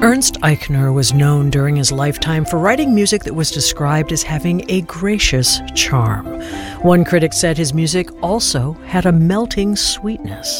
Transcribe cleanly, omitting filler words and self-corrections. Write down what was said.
Ernst Eichner was known during his lifetime for writing music that was described as having a gracious charm. One critic said his music also had a melting sweetness.